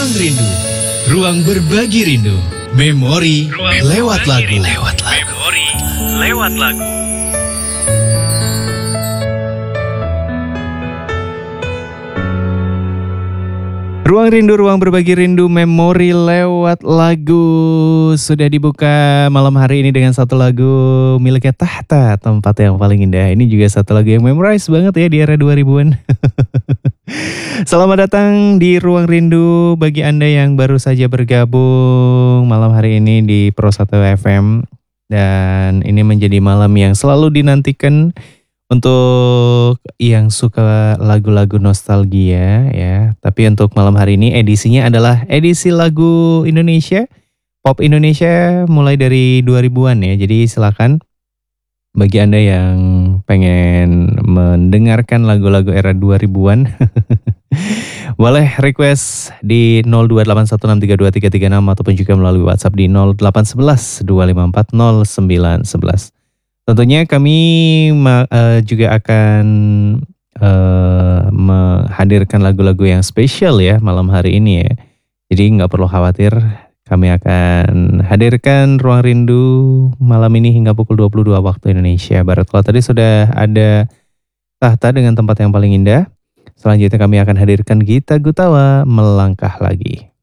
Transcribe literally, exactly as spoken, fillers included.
Ruang Rindu, ruang berbagi rindu, memori ruang lewat lagu. Lewat lagu. Memori lewat lagu. Ruang Rindu, ruang berbagi rindu, memori lewat lagu. Sudah dibuka malam hari ini dengan satu lagu miliknya Tahta, tempat yang paling indah. Ini juga satu lagu yang memorize banget ya di era dua ribuan. Selamat datang di Ruang Rindu bagi Anda yang baru saja bergabung malam hari ini di Pro satu F M. Dan ini menjadi malam yang selalu dinantikan untuk yang suka lagu-lagu nostalgia ya. Tapi untuk malam hari ini edisinya adalah edisi lagu Indonesia, pop Indonesia mulai dari dua ribuan ya. Jadi silakan bagi Anda yang pengen mendengarkan lagu-lagu era dua ribuan boleh request di nol dua delapan satu enam tiga dua tiga tiga enam ataupun juga melalui WhatsApp di nol delapan satu satu dua lima empat nol sembilan satu satu. Tentunya kami uh, juga akan uh, menghadirkan lagu-lagu yang spesial ya malam hari ini ya. Jadi nggak perlu khawatir, kami akan hadirkan Ruang Rindu malam ini hingga pukul dua puluh dua waktu Indonesia Barat. Kalau tadi sudah ada Tahta dengan tempat yang paling indah, selanjutnya kami akan hadirkan Gita Gutawa, Melangkah Lagi.